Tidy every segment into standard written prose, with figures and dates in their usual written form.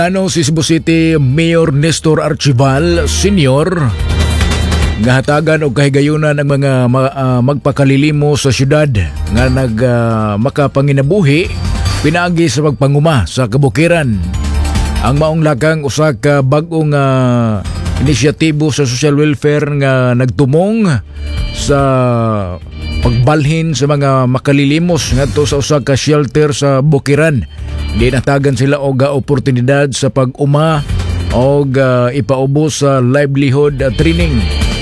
Si Cebu City Mayor Nestor Archival Sr. nga hatagan og kahigayunan ang mga magpakalilimo sa syudad nga makapanginabuhi pinaagi sa pagpanguma sa kabukiran. Ang maong lakang usa ka bag-ong inisyatibo sa social welfare nga nagtumong sa pagbalhin sa mga makalilimos ngadto sa usa ka shelter sa Bukiran. Dinatagan sila og oportunidad sa pag-uma og ipaubos sa livelihood training.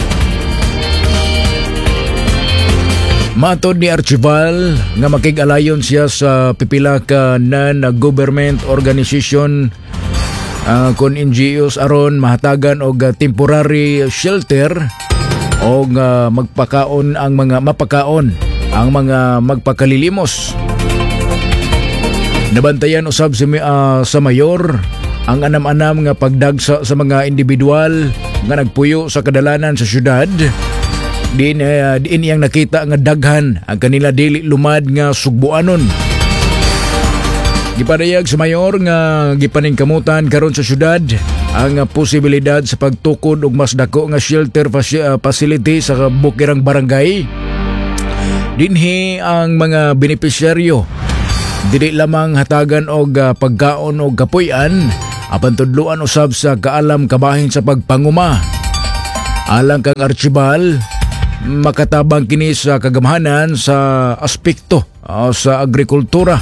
Matod ni Archival nga makig-alayon siya sa pipila ka non-government organization kon NGOs aron mahatagan og temporary shelter o mapakaon ang mga magpakalilimos. Nabantayan usab sa mayor ang anam-anam nga pagdagsa sa mga individual nga nagpuyo sa kadalanan sa syudad. Diin iyang nakita nga daghan ang kanila dili lumad nga sugbuanon. Gipadayag sa mayor nga gipaningkamutan karon sa syudad ang posibilidad sa pagtukod og mas dako nga shelter facility sa Bukirang Barangay. Dinhi ang mga benepisyaryo dili lamang hatagan og pagkaon og kapuy-an apan tudloan usab sa kaalam kabahin sa pagpanguma. Alang kang Archival, makatabang kini sa kagamhanan sa aspekto sa agrikultura.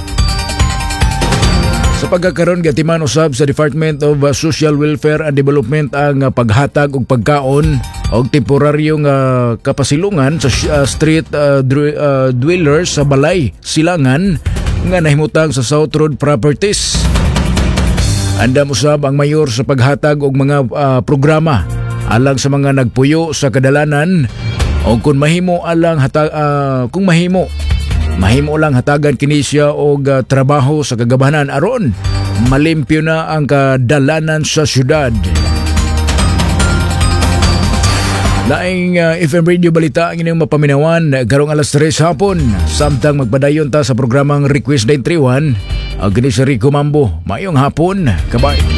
Sa pagkakaroon gatiman usab sa Department of Social Welfare and Development ang paghatag og pagkaon og temporaryong kapasilungan sa street dwellers sa balay silangan nga nahimutang sa South Road Properties. Andam usab ang mayor sa paghatag og mga programa alang sa mga nagpuyo sa kadalanan o kung mahimo lang hatagan kini siya og trabaho sa kagabahanan aron malimpyo na ang kadalanan sa syudad. Laing FM Radio Balita ang inyong mapaminawan karong alas 3 hapon. Samtang magpadayon ta sa programang Request 931 ang kini si Rico Mambo. Mayong hapon, kabay.